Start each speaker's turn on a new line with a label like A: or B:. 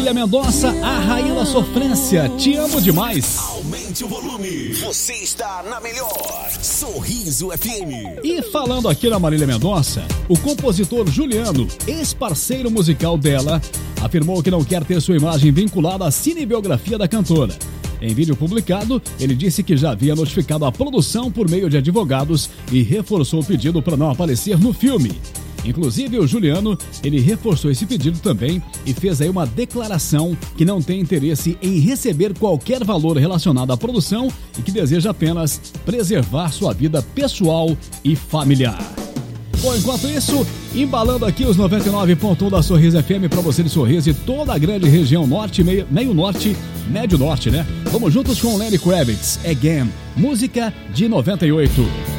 A: Marília Mendonça, a rainha da sofrência, te amo demais.
B: Aumente o volume, você está na melhor Sorriso FM.
A: E falando aqui na Marília Mendonça, o compositor Juliano, ex-parceiro musical dela, afirmou que não quer ter sua imagem vinculada à cinebiografia da cantora. Em vídeo publicado, ele disse que já havia notificado a produção por meio de advogados e reforçou o pedido para não aparecer no filme. Inclusive, o Juliano, ele reforçou esse pedido também e fez aí uma declaração que não tem interesse em receber qualquer valor relacionado à produção e que deseja apenas preservar sua vida pessoal e familiar. Bom, enquanto isso, embalando aqui os 99.1 da Sorriso FM para você de Sorriso e toda a grande região norte, meio norte, médio norte, né? Vamos juntos com Lenny Kravitz, Again, música de 98.